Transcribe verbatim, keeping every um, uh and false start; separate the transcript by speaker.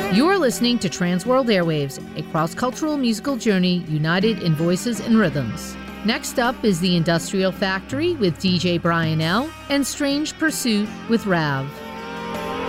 Speaker 1: You're listening to Transworld Airwaves, a cross-cultural musical journey united in voices and rhythms. Next up is The Industrial Factory with D J Brian L. and Strange Pursuit with Rav.